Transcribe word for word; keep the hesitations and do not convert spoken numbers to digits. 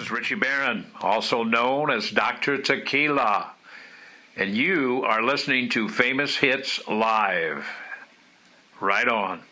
is Richie Barron, also known as Doctor Tequila, and you are listening to Famous Hits Live. Right on.